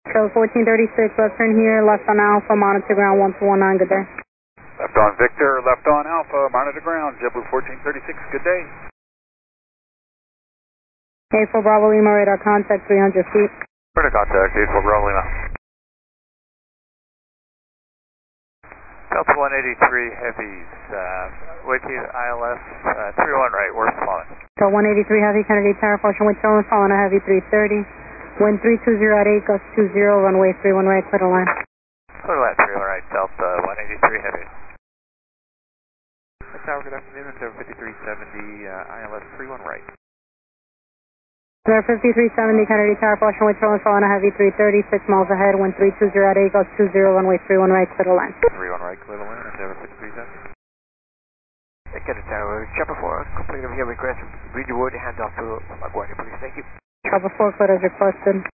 So 1436, left turn here, left on Alpha, monitor ground 1219, good day. Left on Victor, left on Alpha, monitor ground, JetBlue 1436, good day. A4 Bravo Lima, radar contact 300 feet. Radar contact, A4 Bravo Lima. Delta 183 Heavies, with you ILS 31 right, we're flowing. So 183 Heavy, Kennedy Tower, function with Tone, following a Heavy 330. Wind 320 at 8, gust 20, runway 31 right, clear to line. Clear to line, 31 right, Delta 183 Heavy. Tower, good afternoon, it's over 5370, ILS 31 right. There 5370, Kennedy Tower, function with Tone, following a Heavy 330, 6 miles ahead, wind 320 at 8, gust 20, runway 31 right, clear to line. 31 right, clear to line, it's over 5370. Kennedy Tower, Chopper 4, complete over here, request Bridgewood, handoff to LaGuardia, please, thank you. Chopper 4, clear as requested.